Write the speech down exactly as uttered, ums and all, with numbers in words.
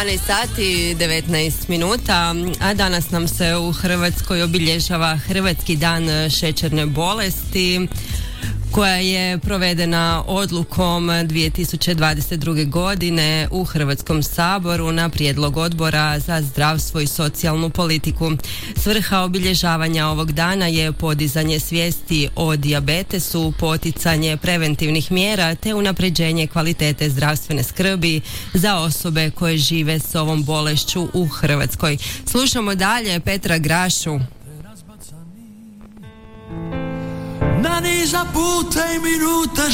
jedanaest sati devetnaest minuta, a danas nam se u Hrvatskoj obilježava Hrvatski dan šećerne bolesti, koja je provedena odlukom dvije tisuće dvadeset druge. godine u Hrvatskom saboru na prijedlog Odbora za zdravstvo i socijalnu politiku. Svrha obilježavanja ovog dana je podizanje svijesti o dijabetesu, poticanje preventivnih mjera te unapređenje kvalitete zdravstvene skrbi za osobe koje žive s ovom bolešću u Hrvatskoj. Slušamo dalje Petra Grašu. Na niza puta i minuta